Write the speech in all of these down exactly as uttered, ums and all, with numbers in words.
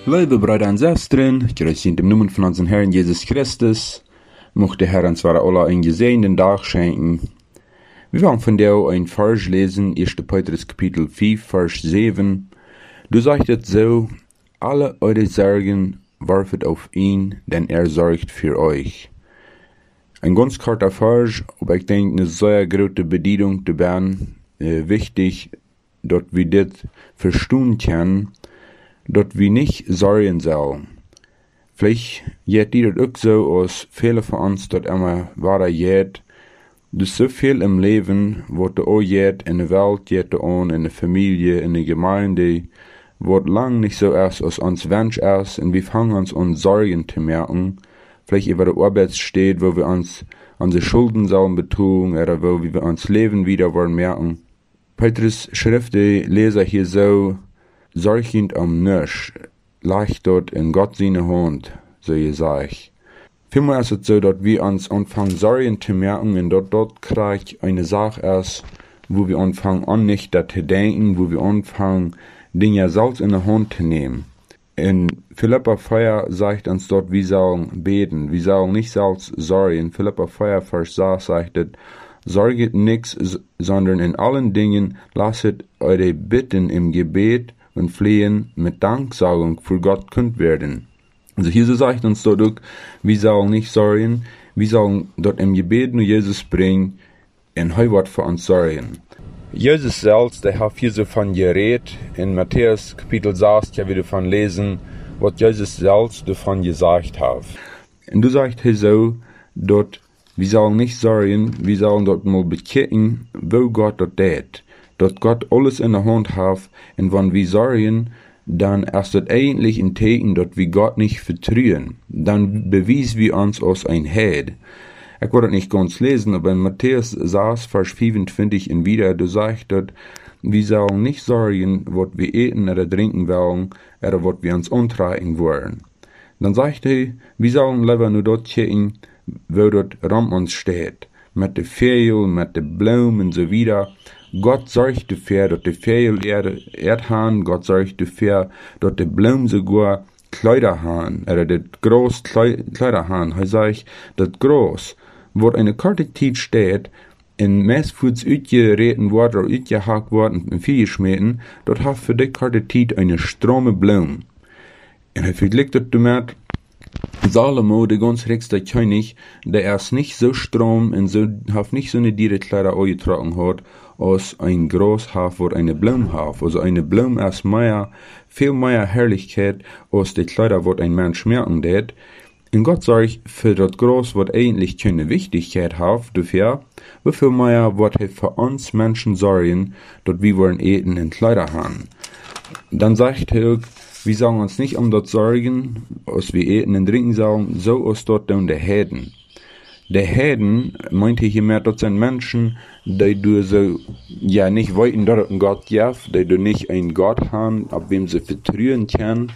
Liebe Brüder und Schwestern, grüß in dem Namen von unserem Herrn Jesus Christus, möchte der Herr uns zwar alle einen gesegneten Tag schenken. Wir wollen von dir ein Vers lesen, erster Petrus Kapitel fünf, Vers sieben. Du sagst so, alle eure Sorgen werfet auf ihn, denn er sorgt für euch. Ein ganz kurzer Vers, aber ich denke, eine sehr große Bedienung zu werden, äh, wichtig, dass wir das verstehen können, dass wir nicht sorgen sollen. Vielleicht geht die das auch so, als viele von uns das immer weiter geht. Du so viel im Leben, was du auch geht, in der Welt geht du an, in der Familie, in der Gemeinde, was lang nicht so ist, als uns Wunsch ist, und wir fangen uns an Sorgen zu merken. Vielleicht über der Arbeit steht, wo wir uns unsere Schulden sollen betonen, oder wo wir uns Leben wieder wollen merken. Petrus Schriften lese hier so, sorgend am Nisch, leicht dort in Gott seine Hand, so ihr sagt. Vielmehr ist es so, dass wir uns anfangen, Sorgen zu merken, und dort, dort kriegt eine Sache ist, wo wir anfangen, an nicht zu denken, wo wir anfangen, Dinge selbst in der Hand zu nehmen. In Philipper vier sagt uns dort, wir sollen beten, wir sollen nicht selbst sorgen. Philipper vier, Vers sechs sagt es, sorget nichts, sondern in allen Dingen lasset eure Bitten im Gebet und Flehen mit Danksagung für Gott kund werden. Also hier so sagt uns dort auch, wir sollen nicht sorgen, wir sollen dort im Gebet nur Jesus bringen, und er wird für uns sorgen. Jesus selbst, der hat hier so von geredet, in Matthäus Kapitel sechs, ja wir davon lesen, was Jesus selbst davon gesagt hat. Und du sagst hier so, dort, wir sollen nicht sorgen, wir sollen dort mal bekicken, wo Gott dort tät. Dort Gott alles in der Hand hat, und wenn wir sorgen, dann ist das eigentlich ein Teken, dass wir Gott nicht vertrauen. Dann bewiesen wir uns als ein Heid. Ich wollte das nicht ganz lesen, aber in Matthäus sechs, Vers fünfundzwanzig in wieder, du sagst dort, wir sollen nicht sorgen, was wir eten oder trinken wollen, oder was wir uns antreiben wollen. Dann sagt er, wir sollen lieber nur dort kicken, wo dort rum uns steht, mit den Vögeln, mit den Blumen und so wieder. Gott sorgt dafür, dass die Vögel Erde, Erd haben, Gott sorgt dafür, dass die Blumen sogar Kleider haben, oder das groß Kleider haben. Er sagt, das groß, wo eine kurze Zeit steht, in meistens uitgereden wordt, oder uitgehakt worden, in vier geschmeten, dort hat für die kurze Zeit eine strome Blume. Und er vergleicht das damit, Salomo, der ganz höchste König, der ist nicht so strom und so, hat nicht so eine diere Kleider angetragen hat, als ein groß hat, wo eine Blume hat. Also eine Blume ist mehr, viel mehr Herrlichkeit, als die Kleider, wo ein Mensch merken det. Und Gott sagt, für das Groß, was eigentlich keine Wichtigkeit hat, dafür, wie viel mehr wird er für uns Menschen sorgen, dass wir wollen eten und Kleider haben. Dann sagt er, wir sollen uns nicht um das sorgen, was wir eten und trinken sollen, so als dort dann der Heiden. Der Heiden, meint hier mehr, das sind Menschen, die du so, ja, nicht wollten, dass es einen Gott gibt, die du nicht einen Gott haben, auf wem sie vertrauen können,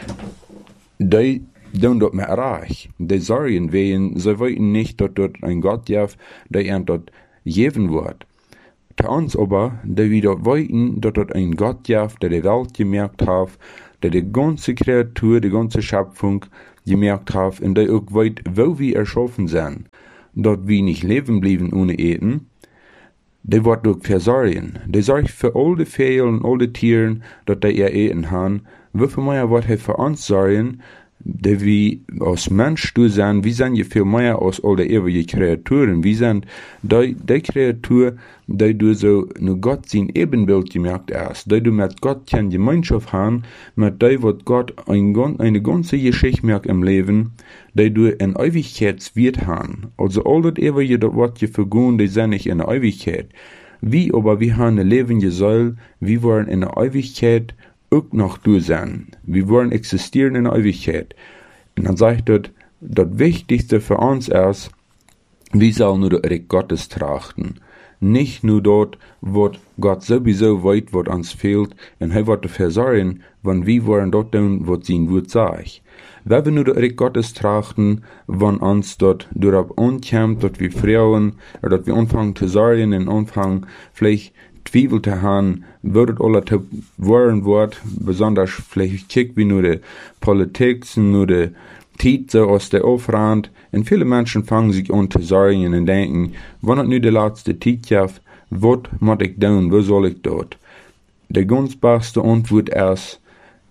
die tun dort mehr reich. Die sorgen wegen, sie wollten nicht, dass dort ein Gott gibt, der ihnen dort geben wird. Zu uns aber, die wir dort wollten, dass dort ein Gott gibt, der die Welt gemerkt hat, der die ganze Kreatur, die ganze Schöpfung gemerkt hat, und der auch weiß, wo wir erschaffen sind, dort wir nicht leben blieben ohne Eten, der wird auch versorgen. Der sorgt für all die Vögel und all die Tiere, dort die ihr Eten haben. Wie viel mehr wird er für uns sorgen, der wir als Mensch du sind, wir sind ja viel mehr als all die ewigen Kreaturen. Wir sind die, die Kreatur, die du so nur Gott sein Ebenbild gemerkt hast, die du mit Gott keine Gemeinschaft haben, mit die, was Gott ein, eine ganze Geschichte merkt im Leben, die du in Ewigkeitswert haben. Also all das ewige, das wird je vergehen, die sind nicht in der Ewigkeit. Wir aber, wir haben ein Leben gesoll, wir wollen in der Ewigkeit auch noch du sein. Wir wollen existieren in der Ewigkeit. Und dann sagt er, das Wichtigste für uns ist, wir sollen nur das Reich Gottes trachten. Nicht nur dort, wo Gott sowieso weit, was uns fehlt, und er wird dafür sorgen, wenn wir wollen dort tun, was sein Wort sagt. Wenn wir nur das Reich Gottes trachten, wenn uns dort darauf ankommt, dass wir Frauen, oder dass wir anfangen zu sorgen und anfangen, vielleicht Twiebel te haben, wird alle te worden wird, besonders vielleicht kick wie nur die Politik, nur die Tiet so aus der Aufrand. Und viele Menschen fangen sich an zu sorgen und denken, wann hat nu die letzte Tiet gehabt, was muss ich tun, wo soll ich dort? Der ganz beste Antwort ist,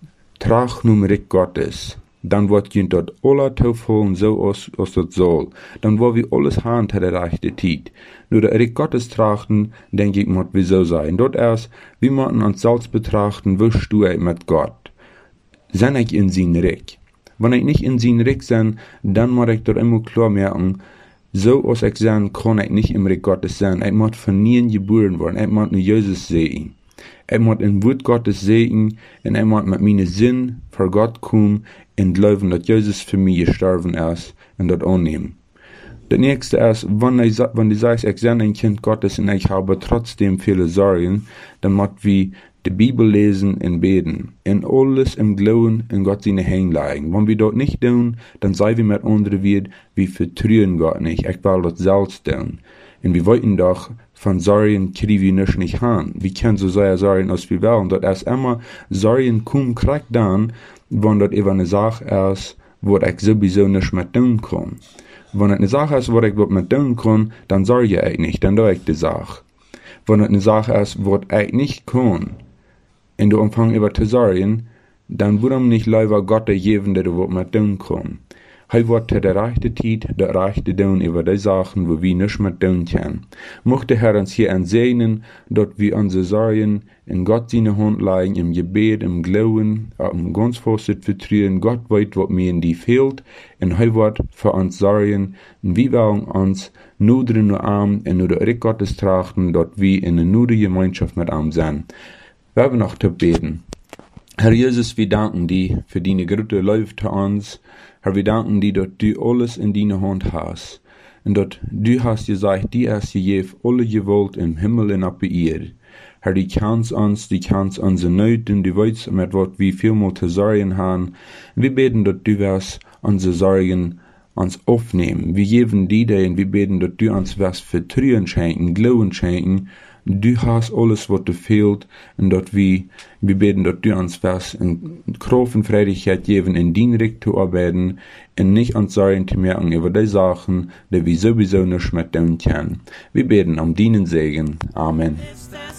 trag nur mit Gottes. Dann wird ihn dort alle Teufel so aus, aus das soll. Dann wollen wir alles haben zu der rechten Zeit. Nur der Rick Gottes trachten, denke ich, muss wir so sein. Dort erst, wir müssen uns selbst betrachten, wo stehe ich mit Gott? Sind ich in sein Rick? Wenn ich nicht in sein Rick bin, dann muss ich dort immer klar merken, so als ich sein, kann ich nicht im Rick Gottes sein. Ich muss von nie geboren worden. Ich muss nur Jesus sehen. Ich muss in Wort Gottes sehen und ich muss mit meinen Sinn vor Gott kommen und glauben, dass Jesus für mich gestorben ist und das annehmen. Das nächste ist, wenn, ich, wenn du sagst, ich bin ein Kind Gottes und ich habe trotzdem viele Sorgen, dann muss wir die Bibel lesen und beten. Und alles im Glauben in Gott seine Hände legen. Wenn wir das nicht tun, dann sagen wir mit anderen wieder, wir vertrauen Gott nicht. Ich will das selbst tun. Und wir wollten doch von Sorgen kriegen wir nicht, nicht haben. Wir können so sehr Sorgen, als wir wollen. Das ist immer, Sorgen kommen kriegt dann, wenn das eben eine Sache ist, wo ich sowieso nicht mehr tun kann. Wenn es eine Sache ist, wo ich was mit tun kann, dann sorge ich nicht, dann tue ich die Sache. Wenn es eine Sache ist, wo ich nicht kann, und du anfängst über zu sorgen, dann würde man nicht lieber Gott geben, der du was mit tun kann. Er wird zu der rechten Zeit, der rechte tun über die Sachen, wo wir nicht mehr tun können. Möchte Herr uns hier entsegnen, dass wir unsere Sorgen in Gott seine Hand legen, im Gebet, im Glauben, im ganz fest vertrauen. Gott weiß, was mir in die fehlt, und er wird für uns sorgen. Und wir wollen uns nur drin nur arm und nur der Rick Gottes trachten, dass wir in eine neue Gemeinschaft mit ihm sind. Wir haben noch zu beten. Herr Jesus, wir danken dir für deine gute Liebe zu uns. Herr, wir danken dir, dass du alles in deiner Hand hast. Und dass du hast gesagt, die hast gegeben, alle Gewalt im Himmel und auf der Erde. Herr, du kannst uns, du kannst unsere Nöte, du weißt, mit was wir vielmal zu sorgen haben. Wir beten, dass du wirst unsere Sorgen uns aufnehmen. Wir geben dir dir und wir beten, dass du uns wirst Vertrauen schenken, Glauben schenken. Du hast alles, was dir fehlt, und dass wir, wir beten, dass du uns wirst in Kraft und Freudigkeit geben, in dein Recht zu arbeiten, und nicht uns Sorgen zu merken über die Sachen, die wir sowieso nicht mehr tun können. Wir beten um deinen Segen. Amen.